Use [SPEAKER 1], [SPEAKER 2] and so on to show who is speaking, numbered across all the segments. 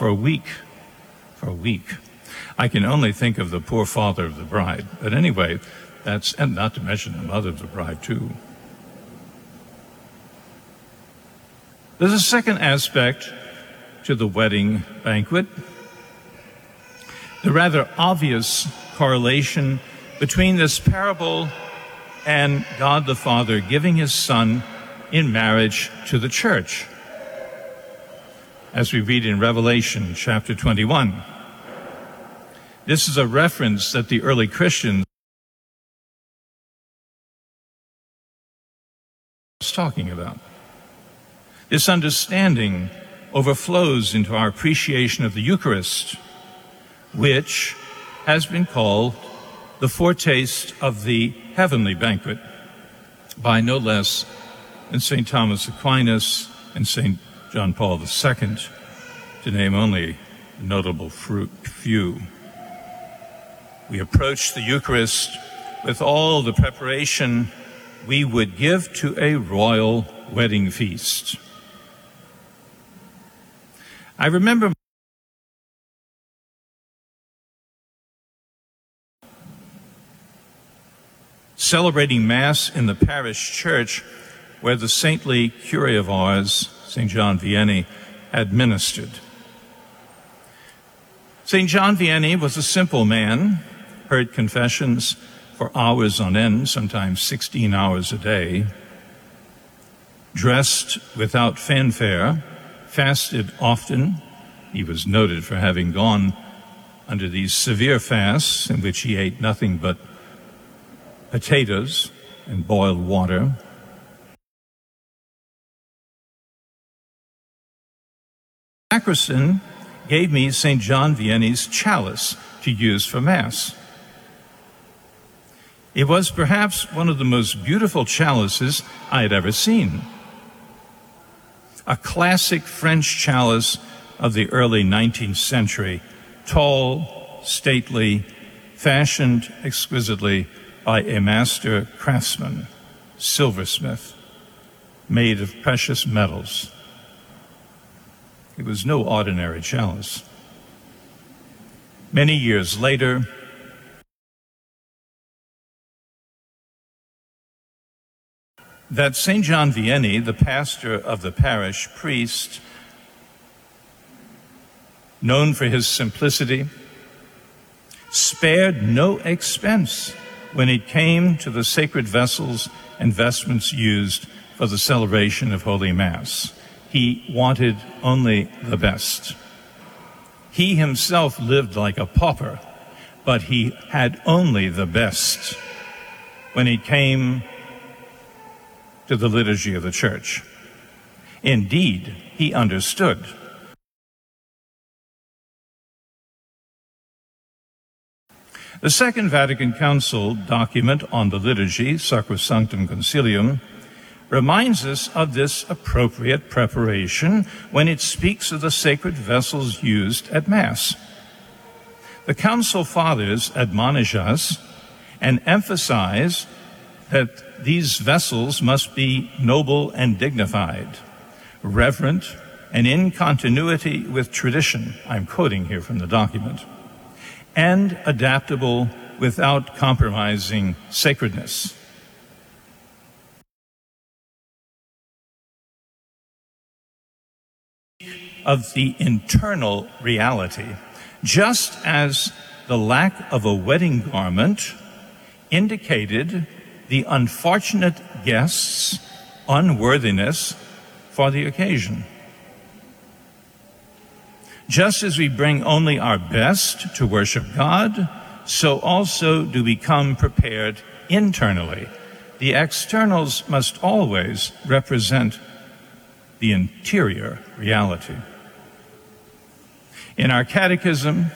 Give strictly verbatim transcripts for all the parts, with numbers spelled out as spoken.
[SPEAKER 1] for a week. For a week. I can only think of the poor father of the bride. But anyway, that's, and not to mention the mother of the bride, too. There's a second aspect to the wedding banquet. The rather obvious correlation between this parable and God the Father giving his Son in marriage to the church, as we read in Revelation chapter twenty-one. This is a reference that the early Christians was talking about. This understanding overflows into our appreciation of the Eucharist, which has been called the foretaste of the heavenly banquet by no less than Saint Thomas Aquinas and Saint John Paul the Second, to name only a notable few. We approach the Eucharist with all the preparation we would give to a royal wedding feast. I remember celebrating Mass in the parish church where the saintly curé of ours, Saint John Vianney, had ministered. Saint John Vianney was a simple man, heard confessions for hours on end, sometimes sixteen hours a day, dressed without fanfare, fasted often. He was noted for having gone under these severe fasts in which he ate nothing but potatoes and boiled water. The sacristan gave me Saint John Vianney's chalice to use for Mass. It was perhaps one of the most beautiful chalices I had ever seen. A classic French chalice of the early nineteenth century, tall, stately, fashioned exquisitely by a master craftsman, silversmith, made of precious metals. It was no ordinary chalice. Many years later, that Saint John Vianney, the pastor of the parish priest, known for his simplicity, spared no expense when it came to the sacred vessels and vestments used for the celebration of Holy Mass. He wanted only the best. He himself lived like a pauper, but he had only the best when it came to the liturgy of the Church. Indeed, he understood. The Second Vatican Council document on the liturgy, Sacrosanctum Concilium, reminds us of this appropriate preparation when it speaks of the sacred vessels used at Mass. The Council Fathers admonish us and emphasize that these vessels must be noble and dignified, reverent, and in continuity with tradition. I'm quoting here from the document. And adaptable without compromising sacredness. Of the internal reality, just as the lack of a wedding garment indicated the unfortunate guest's unworthiness for the occasion. Just as we bring only our best to worship God, so also do we come prepared internally. The externals must always represent the interior reality. In our catechism,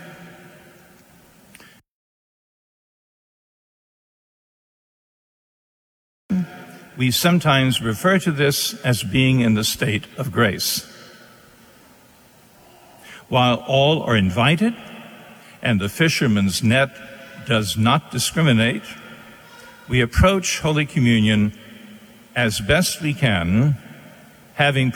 [SPEAKER 1] we sometimes refer to this as being in the state of grace. While all are invited, and the fisherman's net does not discriminate, we approach Holy Communion as best we can, having